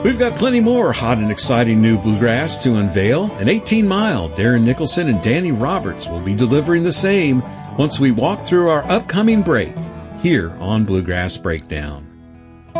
We've got plenty more hot and exciting new bluegrass to unveil. An 18-mile, Darren Nicholson and Danny Roberts will be delivering the same once we walk through our upcoming break here on Bluegrass Breakdown.